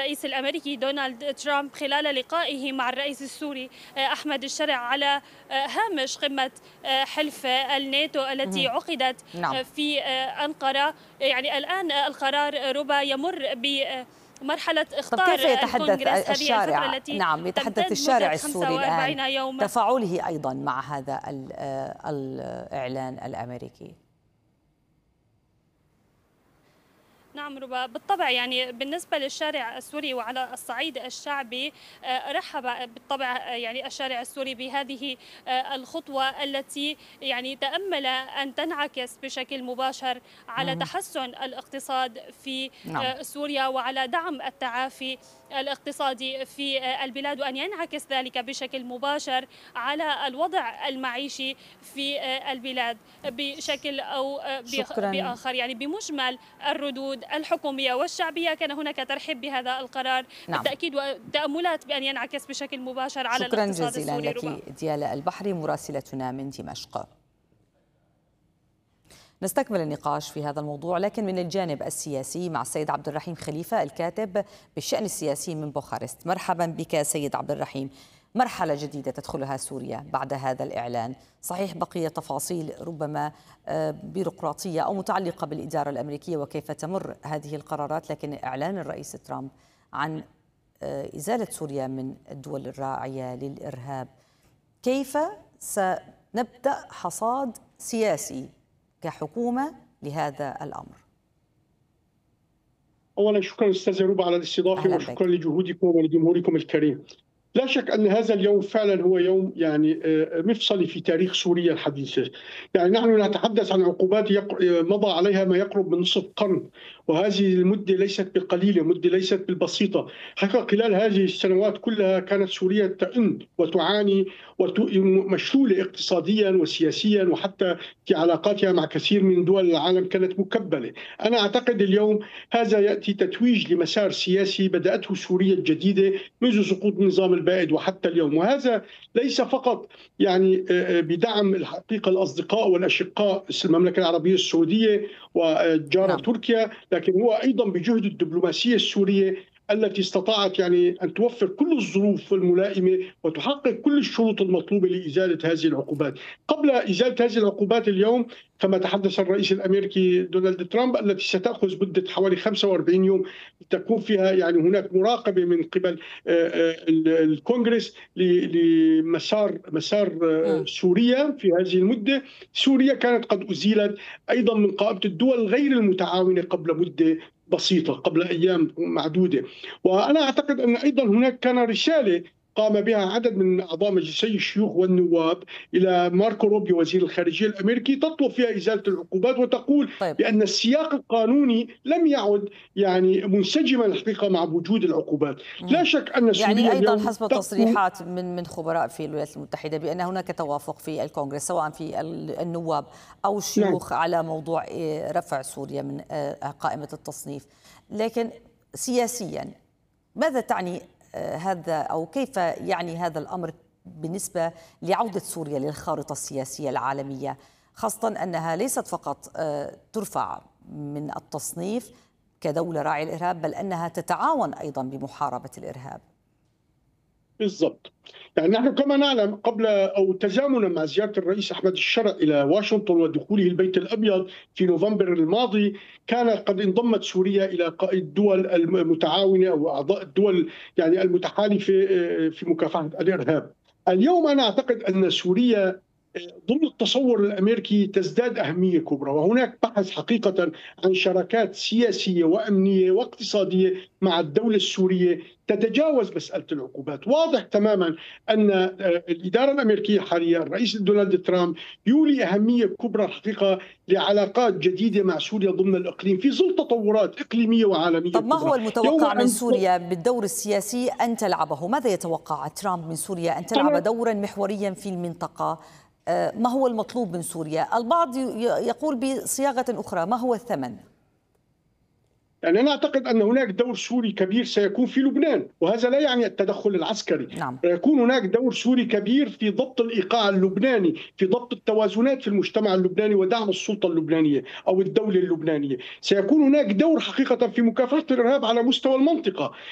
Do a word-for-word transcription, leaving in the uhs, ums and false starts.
الرئيس الأمريكي دونالد ترامب خلال لقائه مع الرئيس السوري أحمد الشرع على هامش قمة حلف الناتو التي عقدت نعم. في أنقرة. يعني الآن القرار ربما يمر ب مرحلة طب اختار كيف يتحدث الكونغرس هذه الفترة الشارع التي نعم يتحدث تمتد الشارع مدة السوري خمسة وأربعين الآن يوما؟ تفاعله أيضا مع هذا الإعلان الأمريكي؟ نعم ربا، بالطبع يعني بالنسبة للشارع السوري وعلى الصعيد الشعبي رحب بالطبع يعني الشارع السوري بهذه الخطوة التي يعني تأمل أن تنعكس بشكل مباشر على تحسن الاقتصاد في نعم. سوريا وعلى دعم التعافي الاقتصادي في البلاد، وأن ينعكس ذلك بشكل مباشر على الوضع المعيشي في البلاد بشكل أو شكراً. بآخر. يعني بمجمل الردود الحكومية والشعبية كان هناك ترحيب بهذا القرار، نعم. بالتأكيد وتأملات بأن ينعكس بشكل مباشر على شكراً الاقتصاد جزيلا السوري. لك ربا. ديالا البحري مراسلتنا من دمشق. نستكمل النقاش في هذا الموضوع لكن من الجانب السياسي مع السيد عبد الرحيم خليفة الكاتب بالشأن السياسي من بوخارست. مرحبا بك سيد عبد الرحيم. مرحلة جديدة تدخلها سوريا بعد هذا الإعلان، صحيح بقي تفاصيل ربما بيروقراطية أو متعلقة بالإدارة الأمريكية وكيف تمر هذه القرارات، لكن إعلان الرئيس ترامب عن إزالة سوريا من الدول الراعية للإرهاب، كيف سنبدأ حصاد سياسي كحكومة لهذا الأمر؟ أولا شكرا أستاذة ربا على الاستضافة وشكرا لجهودكم ولجمهوركم الكريم. لا شك أن هذا اليوم فعلا هو يوم يعني مفصلي في تاريخ سوريا الحديثة. يعني نحن نتحدث عن عقوبات مضى عليها ما يقرب من نصف قرن، وهذه المدة ليست بقليلة، مدة ليست بالبسيطة. حقيقة خلال هذه السنوات كلها كانت سوريا تئن وتعاني ومشلولة اقتصاديا وسياسيا، وحتى في علاقاتها مع كثير من دول العالم كانت مكبلة. أنا أعتقد اليوم هذا يأتي تتويج لمسار سياسي بدأته سوريا الجديدة منذ سقوط النظام البائد وحتى اليوم، وهذا ليس فقط يعني بدعم الحقيقة الأصدقاء والأشقاء المملكة العربية السعودية وجارة نعم. تركيا، لكن هو أيضا بجهد الدبلوماسية السورية التي استطاعت يعني أن توفر كل الظروف الملائمة وتحقق كل الشروط المطلوبة لإزالة هذه العقوبات. قبل إزالة هذه العقوبات اليوم كما تحدث الرئيس الأمريكي دونالد ترامب التي ستأخذ مدة حوالي خمسة وأربعين يوم تكون فيها يعني هناك مراقبة من قبل الكونغرس لمسار مسار سوريا في هذه المدة. سوريا كانت قد أزيلت أيضا من قائمة الدول غير المتعاونة قبل مدة بسيطة، قبل أيام معدودة. وأنا أعتقد أن أيضا هناك كان رسالة قام بها عدد من أعضاء مجلسي الشيوخ والنواب إلى ماركو روبيو وزير الخارجية الأمريكي تطلب فيها إزالة العقوبات وتقول طيب. بأن السياق القانوني لم يعد يعني منسجما الحقيقة مع وجود العقوبات. لا شك أن سوريا يعني أيضا اليوم حسب تصريحات من من خبراء في الولايات المتحدة بأن هناك توافق في الكونغرس سواء في النواب أو الشيوخ نعم. على موضوع رفع سوريا من قائمة التصنيف، لكن سياسيا ماذا تعني هذا أو كيف يعني هذا الأمر بالنسبة لعودة سوريا للخارطة السياسية العالمية، خاصة أنها ليست فقط ترفع من التصنيف كدولة راعية الإرهاب بل أنها تتعاون أيضا بمحاربة الإرهاب؟ بالضبط. يعني نحن كما نعلم قبل أو تزامنا مع زيارة الرئيس أحمد الشرع إلى واشنطن ودخوله البيت الأبيض في نوفمبر الماضي كان قد انضمت سوريا إلى الدول المتعاونة أو أعضاء الدول يعني المتحالفة في مكافحة الإرهاب. اليوم أنا أعتقد أن سوريا ضمن التصور الأمريكي تزداد أهمية كبرى، وهناك بحث حقيقة عن شراكات سياسية وأمنية واقتصادية مع الدولة السورية تتجاوز مسألة العقوبات. واضح تماما أن الإدارة الأمريكية حاليا الرئيس دونالد ترامب يولي أهمية كبرى الحقيقة لعلاقات جديدة مع سوريا ضمن الإقليم في ظل تطورات إقليمية وعالمية. طب ما هو المتوقع من سوريا بالدور السياسي أن تلعبه؟ ماذا يتوقع ترامب من سوريا أن تلعب دورا محوريا في المنطقة؟ ما هو المطلوب من سوريا؟ البعض يقول بصياغة أخرى ما هو الثمن؟ يعني أنا أعتقد أن هناك دور سوري كبير سيكون في لبنان، وهذا لا يعني التدخل العسكري. نعم. سيكون هناك دور سوري كبير في ضبط الإيقاع اللبناني، في ضبط التوازنات في المجتمع اللبناني ودعم السلطة اللبنانية أو الدولة اللبنانية. سيكون هناك دور حقيقة في مكافحة الإرهاب على مستوى المنطقة.